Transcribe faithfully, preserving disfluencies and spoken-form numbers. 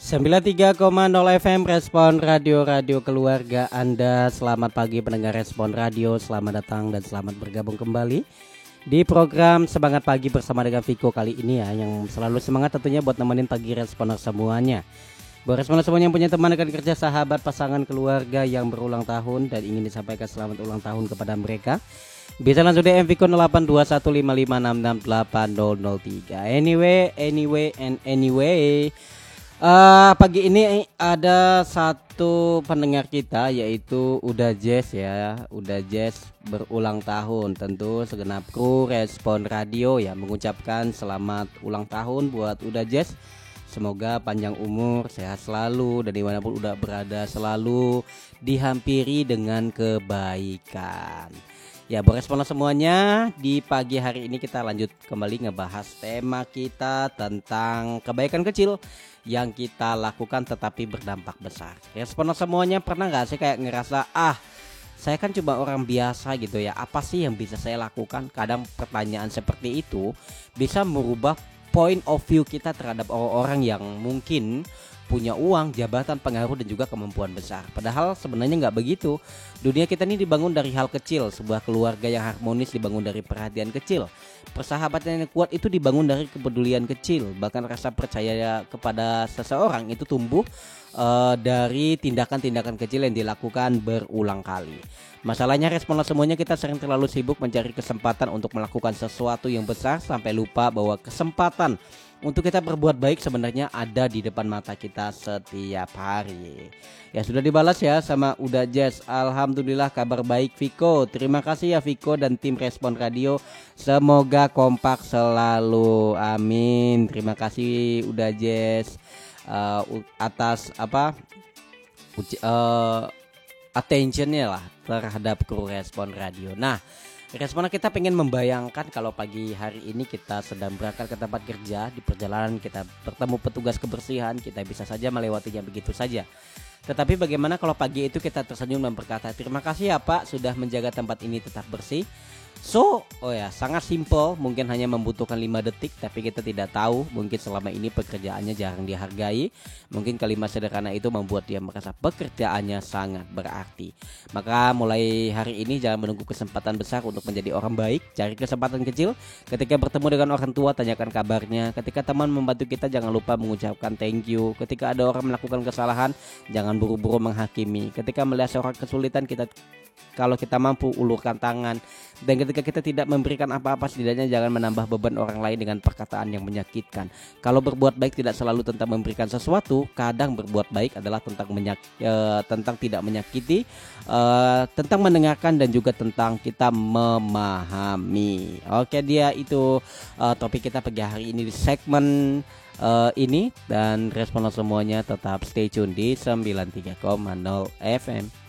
sembilan puluh tiga koma nol F M Respon Radio, radio keluarga Anda. Selamat pagi pendengar Respon Radio, selamat datang dan selamat bergabung kembali di program Semangat Pagi bersama dengan Viko kali ini ya, yang selalu semangat tentunya buat nemenin pagi responer semuanya. Buat responer semuanya yang punya teman rekan kerja, sahabat, pasangan, keluarga yang berulang tahun dan ingin disampaikan selamat ulang tahun kepada mereka, bisa langsung D M Viko nol delapan dua satu lima lima enam enam delapan nol nol tiga. Anyway, anyway and anyway. Uh, pagi ini ada satu pendengar kita yaitu Uda Jazz ya. Uda Jazz berulang tahun. Tentu segenap kru Respon Radio ya mengucapkan selamat ulang tahun buat Uda Jazz. Semoga panjang umur, sehat selalu, dan dimanapun udah berada selalu dihampiri dengan kebaikan. Ya, berespon semuanya, di pagi hari ini kita lanjut kembali ngebahas tema kita tentang kebaikan kecil yang kita lakukan tetapi berdampak besar. Respon semuanya, pernah gak sih kayak ngerasa ah saya kan cuma orang biasa gitu ya, apa sih yang bisa saya lakukan? Kadang pertanyaan seperti itu bisa merubah point of view kita terhadap orang-orang yang mungkin punya uang, jabatan, pengaruh, dan juga kemampuan besar. Padahal sebenarnya nggak begitu. Dunia kita ini dibangun dari hal kecil. Sebuah keluarga yang harmonis dibangun dari perhatian kecil. Persahabatan yang kuat itu dibangun dari kepedulian kecil. Bahkan rasa percaya kepada seseorang itu tumbuh uh, dari tindakan-tindakan kecil yang dilakukan berulang kali. Masalahnya responlah semuanya, kita sering terlalu sibuk mencari kesempatan untuk melakukan sesuatu yang besar sampai lupa bahwa kesempatan untuk kita berbuat baik sebenarnya ada di depan mata kita setiap hari. Ya sudah dibalas ya sama Uda Jazz. Alhamdulillah kabar baik Viko. Terima kasih ya Viko dan tim Respon Radio. Semoga kompak selalu. Amin. Terima kasih Uda Jazz uh, atas apa uh, attentionnya lah terhadap kru Respon Radio. Nah, Responer kita pengen membayangkan kalau pagi hari ini kita sedang berangkat ke tempat kerja, di perjalanan kita bertemu petugas kebersihan, kita bisa saja melewatinya begitu saja. Tetapi bagaimana kalau pagi itu kita tersenyum dan berkata, terima kasih ya Pak sudah menjaga tempat ini tetap bersih. So, oh ya, sangat simple, mungkin hanya membutuhkan lima detik, tapi kita tidak tahu, mungkin selama ini pekerjaannya jarang dihargai. Mungkin kalimat sederhana itu membuat dia merasa pekerjaannya sangat berarti. Maka mulai hari ini jangan menunggu kesempatan besar untuk menjadi orang baik, cari kesempatan kecil. Ketika bertemu dengan orang tua, tanyakan kabarnya. Ketika teman membantu kita, jangan lupa mengucapkan thank you. Ketika ada orang melakukan kesalahan, jangan buru-buru menghakimi. Ketika melihat seorang kesulitan, kita kalau kita mampu ulurkan tangan. Dan ketika kita tidak memberikan apa-apa, setidaknya jangan menambah beban orang lain dengan perkataan yang menyakitkan. Kalau berbuat baik tidak selalu tentang memberikan sesuatu, kadang berbuat baik adalah tentang menyak, e, tentang tidak menyakiti, e, tentang mendengarkan, dan juga tentang kita memahami. Oke, dia itu e, topik kita pagi hari ini di segmen e, ini. Dan respon semuanya tetap stay tune di sembilan puluh tiga koma nol F M.